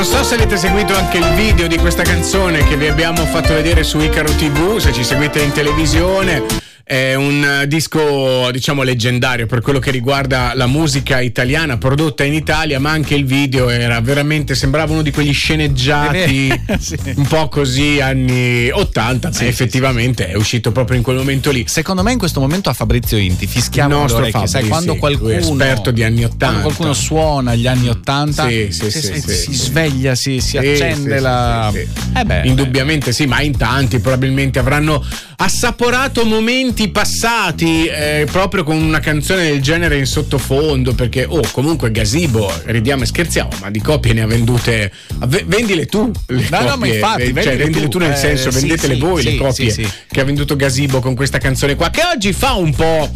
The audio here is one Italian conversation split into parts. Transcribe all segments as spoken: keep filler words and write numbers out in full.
so se avete seguito anche il video di questa canzone che vi abbiamo fatto vedere su Icaro tivù, se ci seguite in televisione. È un disco, diciamo, leggendario per quello che riguarda la musica italiana prodotta in Italia, ma anche il video era veramente, sembrava uno di quegli sceneggiati sì. un po' così anni ottanta, sì, ma effettivamente sì, sì. è uscito proprio in quel momento lì. Secondo me in questo momento a Fabrizio Inti fischiamo le orecchie, Fabri, sai, quando sì, qualcuno è esperto di anni ottanta, quando qualcuno suona gli anni ottanta, sì, sì, si, sì, si, sì, si sì. sveglia, si, si sì, accende sì, la sì, sì. Eh beh, indubbiamente beh. sì, ma in tanti probabilmente avranno assaporato momenti passati eh, proprio con una canzone del genere in sottofondo, perché oh comunque Gazebo, ridiamo e scherziamo, ma di copie ne ha vendute, vendile tu le no, copie, no, ma infatti, cioè vendile, vendile tu, tu nel eh, senso sì, vendetele sì, voi sì, le copie sì, sì. che ha venduto Gazebo con questa canzone qua, che oggi fa un po'.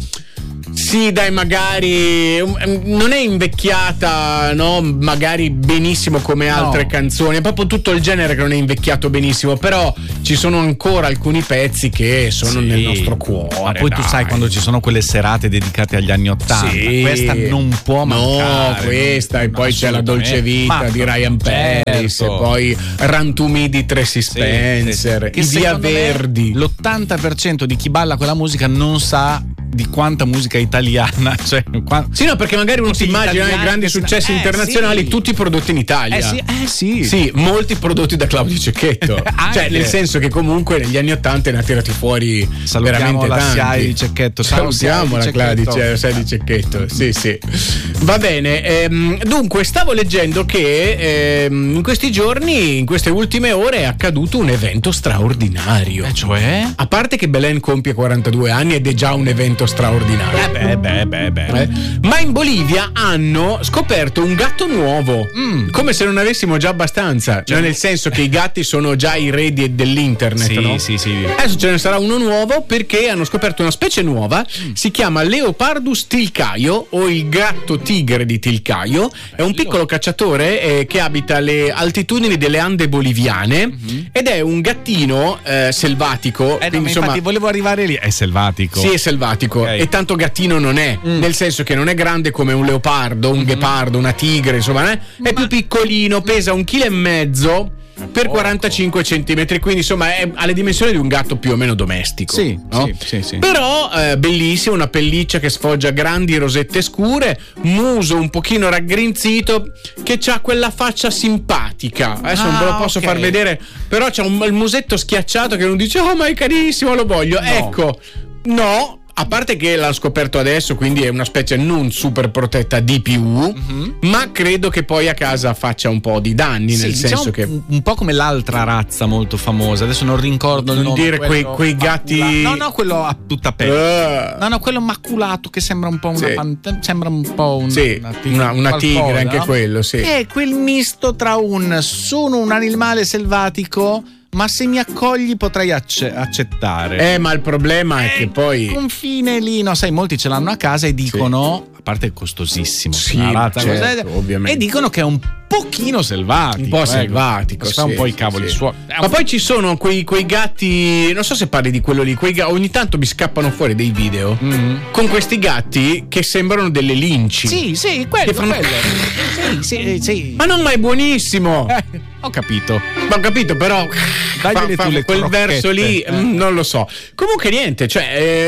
Sì, dai, magari non è invecchiata, no? Magari benissimo come altre no. canzoni, è proprio tutto il genere che non è invecchiato benissimo, però ci sono ancora alcuni pezzi che sono sì. nel nostro cuore. Ma poi dai. tu sai quando ci sono quelle serate dedicate agli anni ottanta, sì. questa non può mancare. No, questa non, e poi c'è La Dolce Vita ma, di Ryan Paris, certo. e poi Run to Me di Tracy Spencer, sì, sì. i Via Verdi. L'ottanta per cento di chi balla quella musica non sa di quanta musica italiana, cioè qua... sì, no, perché magari uno si immagina i grandi successi eh, internazionali, sì. tutti prodotti in Italia. Eh sì, eh sì. Sì, molti prodotti da Claudio Cecchetto. Cioè, nel senso che comunque negli anni ottanta ne ha tirati fuori salutiamo veramente la tanti. S I A I di Cecchetto. Salutiamo la Claudio S I A I di Cecchetto. Sì, sì. Va bene. Ehm, dunque, stavo leggendo che ehm, in questi giorni, in queste ultime ore, è accaduto un evento straordinario. Eh, cioè? A parte che Belen compie quarantadue anni ed è già un evento straordinario. Eh beh, beh, beh, beh. Eh? Ma in Bolivia hanno scoperto un gatto nuovo, mm. come se non avessimo già abbastanza, cioè nel senso che i gatti sono già i re di, dell'internet, sì, no? Sì, sì. Adesso ce ne sarà uno nuovo perché hanno scoperto una specie nuova, mm. si chiama Leopardus tilcaio o il gatto tigre di Tilcaio. È un piccolo cacciatore eh, che abita alle altitudini delle Ande boliviane mm-hmm. ed è un gattino eh, selvatico. Eh, no, insomma, infatti volevo arrivare lì. È selvatico. Sì, è selvatico. Okay. E tanto gattino non è, mm. nel senso che non è grande come un leopardo, un mm-hmm. ghepardo, una tigre, insomma, eh? è Ma... più piccolino, pesa un chilo e mezzo per quarantacinque centimetri, quindi insomma è alle dimensioni di un gatto più o meno domestico. Sì, no? sì, sì, sì. Però eh, bellissimo, una pelliccia che sfoggia grandi rosette scure, muso un pochino raggrinzito, che c'ha quella faccia simpatica. Adesso ah, non ve lo posso okay. far vedere, però c'ha un, il musetto schiacciato che non dice oh ma è carissimo, lo voglio. No. Ecco, no. A parte che l'hanno scoperto adesso, quindi è una specie non super protetta di più, mm-hmm. ma credo che poi a casa faccia un po' di danni, sì, nel diciamo senso che un, un po' come l'altra razza molto famosa, adesso non ricordo il non nome. dire quei, quei gatti. No, no, quello a tutta pelle. Uh. No, no, quello maculato che sembra un po' una sì. pant- sembra un po' un, sì, una tigre, una, una tigre qualcosa, anche no? quello, sì. È quel misto tra un sono un animale selvatico, ma se mi accogli potrei acce- accettare. Eh, ma il problema è, è che poi il confine lì, no, sai, molti ce l'hanno a casa e dicono, sì. a parte è costosissimo, sì, certo, ovviamente. E dicono che è un pochino selvatico, un po' ecco. selvatico, si sì, fa un po' i cavoli sì. suoi. Ma poi ci sono quei, quei gatti, non so se parli di quello lì, quei gatti, ogni tanto mi scappano fuori dei video mm-hmm. con questi gatti che sembrano delle linci. Sì, sì, quello, fanno... quello. Sì, sì, sì. Ma non, ma è buonissimo. Eh, ho capito. Ma ho capito, però fa, fa, quel crocchette. verso lì eh. mh, non lo so. Comunque niente, cioè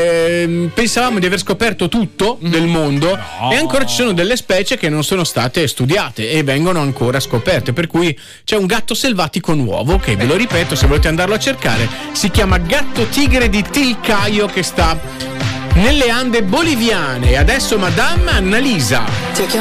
eh, pensavamo di aver scoperto tutto mm. del mondo no. e ancora ci sono delle specie che non sono state studiate e vengono ancora scoperte, per cui c'è un gatto selvatico nuovo che, ve lo ripeto, se volete andarlo a cercare, si chiama gatto tigre di Tilcaio, che sta nelle Ande boliviane. E adesso Madame Annalisa.